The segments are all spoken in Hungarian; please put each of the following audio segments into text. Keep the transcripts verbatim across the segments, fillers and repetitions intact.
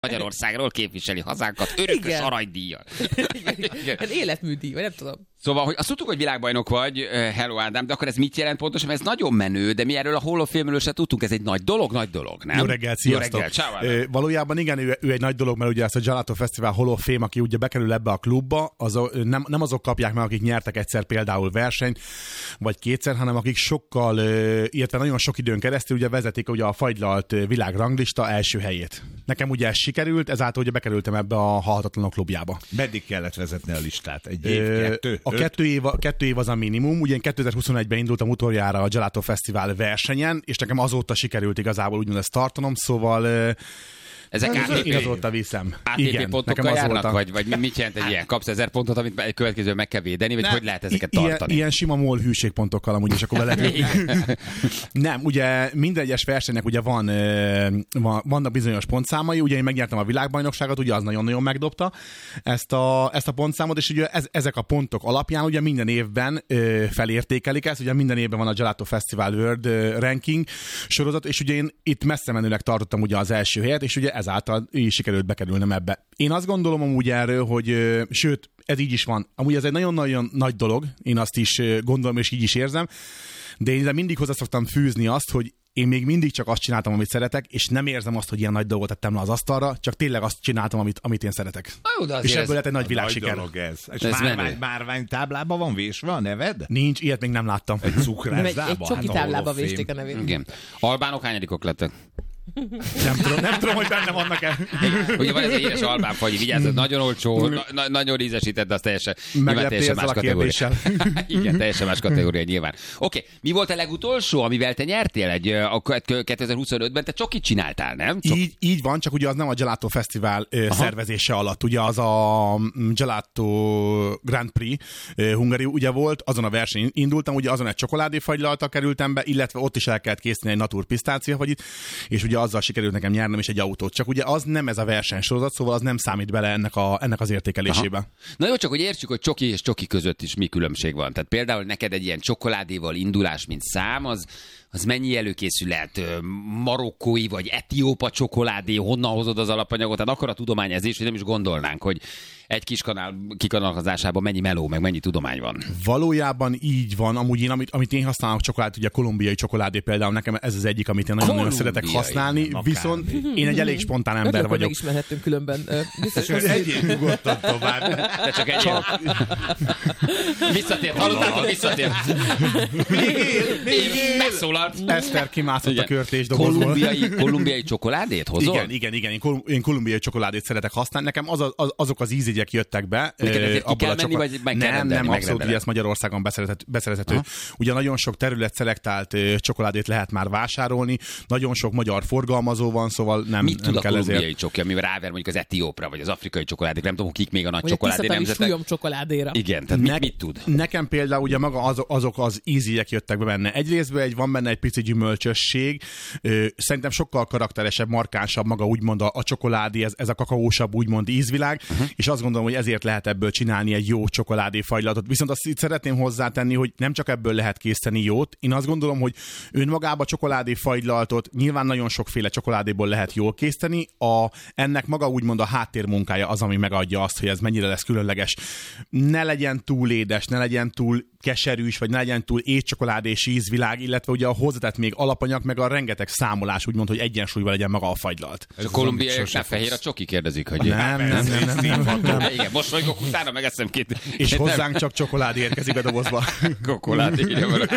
Magyarországról képviseli hazánkat örökös aranydíjjal. Hát életműdíj, vagy nem tudom. Szóval, hogy azt tudtuk, hogy világbajnok vagy, hello Ádám, de akkor ez mit jelent pontosan? Mert ez nagyon menő, de mi erről a Hall of Fame-ről se tudtunk, ez egy nagy dolog, nagy dolog, nem? Jó reggelt, sziasztok! Jó reggelt, ciao, Ö, valójában igen, ő, ő egy nagy dolog, mert ugye ezt a Gelato Festival Hall of Fame, aki ugye bekerül ebbe a klubba, az, nem, nem azok kapják meg, akik nyertek egyszer például versenyt, vagy kétszer, hanem akik sokkal, illetve nagyon sok időn keresztül ugye vezetik ugye a fagylalt világranglista első helyét. Nekem ugye ez sikerült, ezáltal ugye bekerültem ebbe a halhatatlanok klubjába. Meddig kellett vezetni a listát? Egy év, Ö, kettő, A kettő év, kettő év az a minimum. Ugye én kétezer-huszonegyben indultam utoljára a Gelato Festival versenyen, és nekem azóta sikerült igazából úgymond ezt tartanom, szóval ezek á té pé, én azóta viszem. á té pé Igen, pontokkal járnak, a... vagy, vagy mit jelent egy ilyen? Kapsz ezer pontot, amit egy következően meg kell védeni, vagy ne, hogy lehet ezeket ilyen, tartani? Ilyen sima mol hűségpontokkal amúgy is akkor vele. Nem, ugye minden egyes versenynek ugye van, van, vannak bizonyos pontszámai, ugye én megnyertem a világbajnokságot, ugye az nagyon-nagyon megdobta ezt a, ezt a pontszámot, és ugye ez, ezek a pontok alapján ugye minden évben ö, felértékelik ezt, ugye minden évben van a Gelato Festival World Ranking sorozat, és ugye én itt messze menőleg tartottam ugye az első helyet, és ugye ezáltal így sikerült bekerülnem ebbe. Én azt gondolom amúgy erről, hogy sőt, ez így is van. Amúgy ez egy nagyon-nagyon nagy dolog, én azt is gondolom, és így is érzem, de én mindig hozzá szoktam fűzni azt, hogy én még mindig csak azt csináltam, amit szeretek, és nem érzem azt, hogy ilyen nagy dolgot tettem le az asztalra, csak tényleg azt csináltam, amit, amit én szeretek. Jó, és ebből lett egy nagy világsiker. világsiker. Ez. És ez márvány, márvány táblában van vésve a neved? Nincs, ilyet még nem láttam. Egy cukrászdába? Egy csoki táblába vésték a nevét. Igen. Albánok hányadikok lettek? Nem tudom, nem tudom, hogy benne vannak-e. Ugye van ez a híres albán fagy, vigyázz, nagyon olcsó, na, na, nagyon ízesített, de az teljesen, nyilván teljesen más kategória. Igen, teljesen más kategória nyilván. Oké, okay. Mi volt a legutolsó, amivel te nyertél egy a kétezer-huszonötben? Te csokit csináltál, nem? Csok... Így, így van, csak ugye az nem a Gelato Fesztivál Aha. szervezése alatt. Ugye az a Gelato Grand Prix Hungary ugye volt, azon a versenyen indultam, ugye azon egy csokoládéfagylaltal kerültem be, illetve ott is el kellett készíteni egy natur pisztáciafagyit, és ugye azzal sikerült nekem nyernem is egy autót. Csak ugye az nem ez a versenysorozat, szóval az nem számít bele ennek, a, ennek az értékelésébe. Aha. Na jó, csak hogy értsük, hogy csoki és csoki között is mi különbség van. Tehát például neked egy ilyen csokoládéval indulás, mint szám, az, az mennyi előkészület? Marokkói vagy etiópa csokoládé, honnan hozod az alapanyagot? Tehát akkor a tudomány ez is, hogy nem is gondolnánk, hogy egy kis kanál kikanalazásában mennyi meló, meg mennyi tudomány van. Valójában így van. Amúgy én, amit, amit én használok csokoládét, ugye a kolumbiai csokoládé például, nekem ez az egyik, amit én nagyon-nagyon szeretek használni, akár. Viszont én egy elég spontán ember Örülök, vagyok. megismerhettünk különben. Biztos, hogy egyéb nyugodtan tovább. De csak egy visszatért, hallottátok, visszatért. Még él, még él. Megszólalt. Eszter kimászott Igen. a körtésdobozból. Kolumbiai, kolumbiai csokoládét hozol? Igen, igen, igen. Én, kol- én kolumbiai csokoládét szeretek használni. Nekem az, az, azok az ízjegyek jöttek be. Neked ezért ki kell menni, vagy meg kell Nem, rendelni, nem, abszolút, ugye ez Magyarországon beszerezhető. beszerezhető. Ugye nagyon sok terület szelektált uh, csokoládét lehet már vásárolni, nagyon sok magyar forgalmazó van, szóval nem, mit nem tud kell a ezért. kolumbiai csoki, amivel ráver mondjuk az etiópra, vagy az afrikai csokoládék, nem tudom, kik még a nagy vagy csokoládé nemzetek. Vagy csokoládéra. Igen, tehát mit, mit tud? Nekem például ugye maga az, azok az ízjegyek jöttek be benne. Egyrésztből egy, van benne egy pici gyümölcsösség, ö, szerintem sokkal karakteresebb, markánsabb maga úgymond a, a csokoládé, ez, ez a kakaósabb úgymond ízvilág, uh-huh. és azt gondolom, hogy ezért lehet ebből csinálni egy jó csokoládéfagylatot. Viszont azt itt szeretném hozzátenni, hogy nem csak ebből lehet készíteni jót. Én azt gondolom, hogy önmagában csokoládéfagylaltot nyilván nagyon sokféle csokoládéból lehet jól készíteni. A, ennek maga úgymond a háttérmunkája az, ami megadja azt, hogy ez mennyire lesz különleges. Ne legyen túl édes, ne legyen túl keserűs, vagy ne legyen túl étcsokoládés ízvilág, illetve ugye a hozzátett még alapanyag, meg a rengeteg számolás, úgymond, hogy egyensúlyban legyen maga a fagylalt. És a kolumbiaiaknál fehér a csoki, kérdezik, hogy... Nem, nem, nem, nem, nem, nem, nem. Igen, mosolygok, utána megeszem két... És hozzánk csak csokoládé érkezik a dobozba. Kokoládé, írja valaki.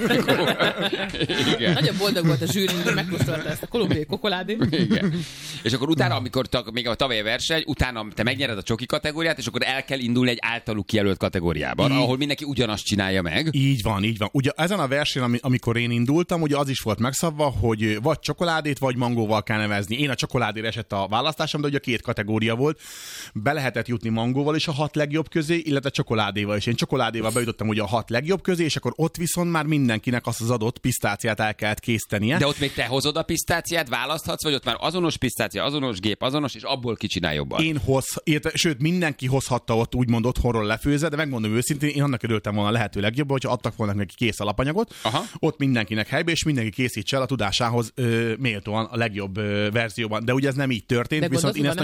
Igen. Nagyon boldog volt a zsűri, hogy megkóstolta ezt a kolumbiai kokoládét. Igen. És akkor utána, amikor ta, még a tavalyi verseny, utána te megnyered a csoki kategóriát, és akkor el kell indulni egy általuk kijelölt kategóriában, így, ahol mindenki ugyanazt csinálja meg. Így van, így van. Ugye ezen a versenyen, amikor én indultam, ugye az is volt megszabva, hogy vagy csokoládét, vagy mangóval kell nevezni. Én a csokoládére esett a választásom, de ugye két kategória volt. Be lehetett jutni mangóval is a hat legjobb közé, illetve csokoládéval is. Én csokoládéval bejutottam ugye a hat legjobb közé, és akkor ott viszont már mindenkinek azt az adott pisztáciát el kellett készítenie. De ott még te hozod a pisztáciát, választhatsz, vagy ott már azonos pisztácia, azonos gép, azonos, és abból kicsinál jobban. Én hoz, érte, sőt mindenki hozhatta ott úgymond otthonról lefőzve, de megmondom őszintén, én annak örültem volna, lehető legjobb, hogyha adtak volna neki kész alapanyagot, Aha. ott mindenkinek helybe, és mindenki készítse el a tudásához ö, méltóan a legjobb ö, verzióban. De ugye ez nem így történt, De viszont én ezt